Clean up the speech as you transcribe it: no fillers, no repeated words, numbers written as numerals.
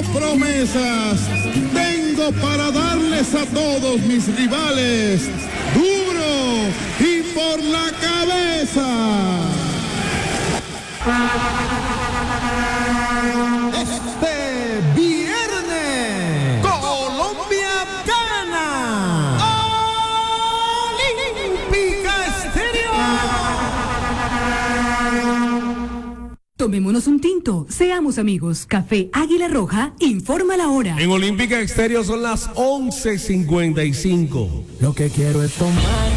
promesas tengo para darles a todos mis rivales. Duro y por la cabeza. Este viernes, Colombia gana. Olímpica Estéreo. Tomémonos un tinto, seamos amigos. Café Águila Roja informa la hora. En Olímpica Estéreo son las 11:55. Lo que quiero es tomar